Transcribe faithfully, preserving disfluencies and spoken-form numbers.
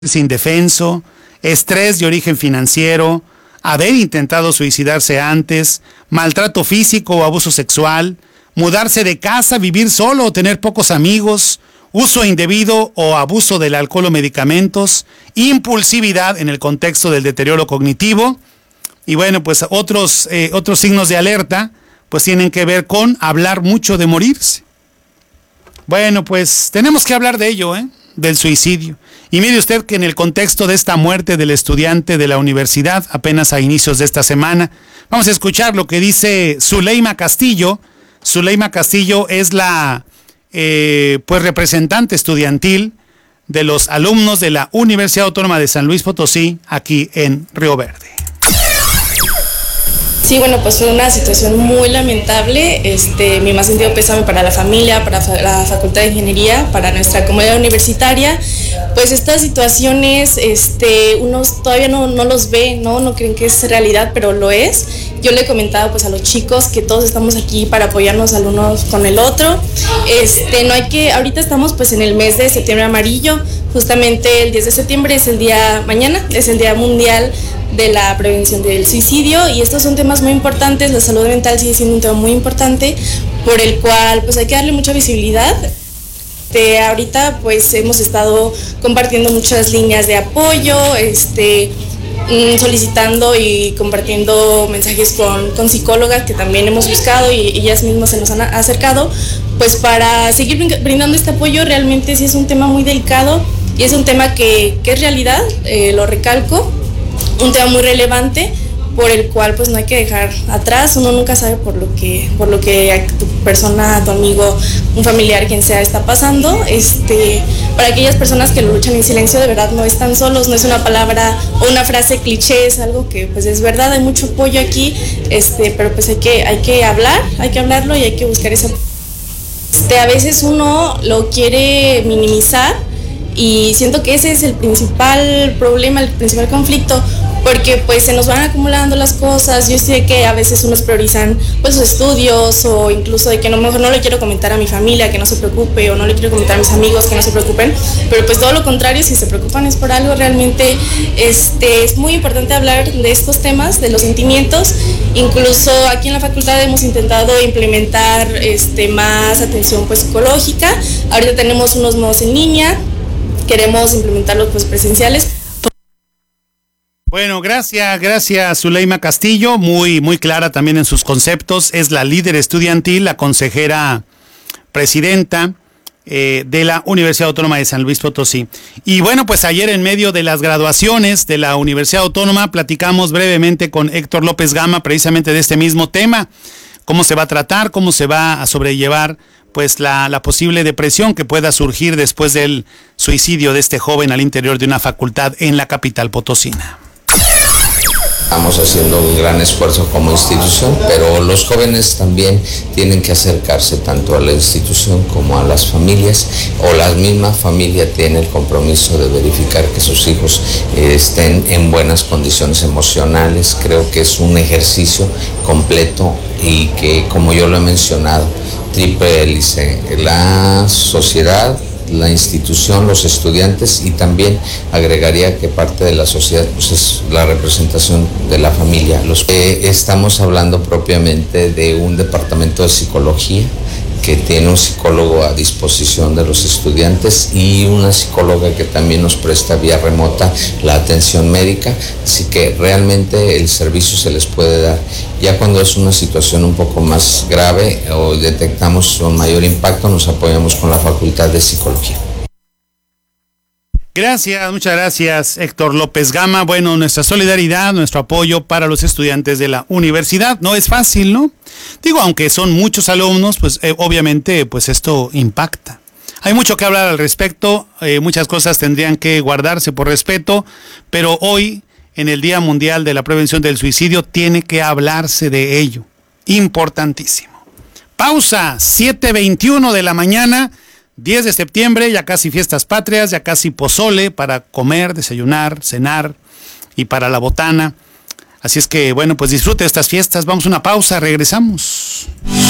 indefenso, estrés de origen financiero, haber intentado suicidarse antes, maltrato físico o abuso sexual, mudarse de casa, vivir solo o tener pocos amigos, uso indebido o abuso del alcohol o medicamentos, impulsividad en el contexto del deterioro cognitivo. Y bueno, pues otros, eh, otros signos de alerta pues tienen que ver con hablar mucho de morirse. Bueno, pues tenemos que hablar de ello, ¿eh? Del suicidio. Y mire usted que en el contexto de esta muerte del estudiante de la universidad, apenas a inicios de esta semana, vamos a escuchar lo que dice Zuleima Castillo. Zuleima Castillo es la eh, pues representante estudiantil de los alumnos de la Universidad Autónoma de San Luis Potosí, aquí en Río Verde. Sí, bueno, pues fue una situación muy lamentable. Este, mi más sentido pésame para la familia, para la Facultad de Ingeniería, para nuestra comunidad universitaria. Pues estas situaciones, este, unos todavía no, no los ve, ¿no? No creen que es realidad, pero lo es. Yo le he comentado pues a los chicos que todos estamos aquí para apoyarnos al uno con el otro. Este, no hay que, ahorita estamos pues en el mes de septiembre amarillo. Justamente el diez de septiembre es el día, mañana es el Día Mundial de la Prevención del Suicidio, y estos son temas muy importantes. La salud mental sigue siendo un tema muy importante por el cual pues hay que darle mucha visibilidad. De ahorita pues hemos estado compartiendo muchas líneas de apoyo, este, solicitando y compartiendo mensajes con, con psicólogas que también hemos buscado, y ellas mismas se nos han acercado pues para seguir brindando este apoyo. Realmente sí es un tema muy delicado y es un tema que, que es realidad, eh, lo recalco, un tema muy relevante por el cual pues no hay que dejar atrás. Uno nunca sabe por lo que por lo que tu persona, tu amigo, un familiar, quien sea, está pasando. Este, para aquellas personas que lo luchan en silencio, de verdad no están solos, no es una palabra o una frase cliché, es algo que pues es verdad. Hay mucho apoyo aquí, este, pero pues hay que hay que hablar, hay que hablarlo y hay que buscar ese. Este, a veces uno lo quiere minimizar y siento que ese es el principal problema, el principal conflicto, porque pues se nos van acumulando las cosas. Yo sé que a veces unos priorizan pues sus estudios, o incluso de que no, mejor no le quiero comentar a mi familia que no se preocupe, o no le quiero comentar a mis amigos que no se preocupen, pero pues todo lo contrario, si se preocupan es por algo. Realmente este, es muy importante hablar de estos temas, de los sentimientos. Incluso aquí en la facultad hemos intentado implementar este, más atención pues psicológica. Ahorita tenemos unos modos en línea, queremos implementarlos pues presenciales. Bueno, gracias, gracias Zuleima Castillo, muy, muy clara también en sus conceptos. Es la líder estudiantil, la consejera presidenta eh, de la Universidad Autónoma de San Luis Potosí. Y bueno, pues ayer en medio de las graduaciones de la Universidad Autónoma platicamos brevemente con Héctor López Gama precisamente de este mismo tema. Cómo se va a tratar, cómo se va a sobrellevar pues la, la posible depresión que pueda surgir después del suicidio de este joven al interior de una facultad en la capital potosina. Estamos haciendo un gran esfuerzo como institución, pero los jóvenes también tienen que acercarse tanto a la institución como a las familias, o la misma familia tiene el compromiso de verificar que sus hijos eh, estén en buenas condiciones emocionales. Creo que es un ejercicio completo y que, como yo lo he mencionado, triple hélice: la sociedad, la institución, los estudiantes, y también agregaría que parte de la sociedad pues es la representación de la familia. Los, eh, estamos hablando propiamente de un departamento de psicología que tiene un psicólogo a disposición de los estudiantes y una psicóloga que también nos presta vía remota la atención médica, así que realmente el servicio se les puede dar. Ya cuando es una situación un poco más grave o detectamos un mayor impacto, nos apoyamos con la Facultad de Psicología. Gracias, muchas gracias Héctor López Gama. Bueno, nuestra solidaridad, nuestro apoyo para los estudiantes de la universidad. No es fácil, ¿no? Digo, aunque son muchos alumnos, pues eh, obviamente pues esto impacta. Hay mucho que hablar al respecto, eh, muchas cosas tendrían que guardarse por respeto, pero hoy, en el Día Mundial de la Prevención del Suicidio, tiene que hablarse de ello. Importantísimo. Pausa, siete veintiuno de la mañana. diez de septiembre, ya casi fiestas patrias, ya casi pozole para comer, desayunar, cenar y para la botana. Así es que, bueno, pues disfrute estas fiestas. Vamos a una pausa, regresamos.